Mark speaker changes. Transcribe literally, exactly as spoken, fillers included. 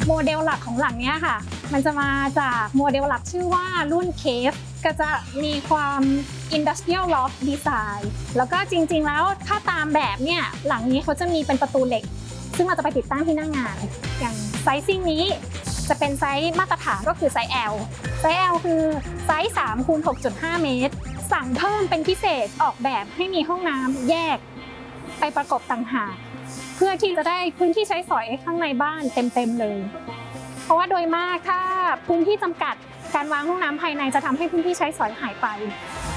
Speaker 1: โมเดลหลักของหลังนี้ค่ะมันจะมาจากโมเดลหลักชื่อว่ารุ่น เคฟ ก็จะมีความ Industrial Loft Design แล้วก็จริงๆแล้วถ้าตามแบบเนี่ยหลังนี้เขาจะมีเป็นประตูเหล็กซึ่งเราจะไปติดตั้งที่หน้างานอย่างไซซิ่งนี้จะเป็นไซส์มาตรฐานก็คือไซส์ L ไซส์ L คือไซส์ สามคูณหกจุดห้า เมตรสั่งเพิ่มเป็นพิเศษออกแบบให้มีห้องน้ำแยกไปประกบต่างหากเพื่อที่จะได้พื้นที่ใช้สอยข้างในบ้านเต็มๆเลยเพราะว่าโดยมากถ้าพื้นที่จำกัดการวางห้องน้ำภายในจะทำให้พื้นที่ใช้สอยหายไป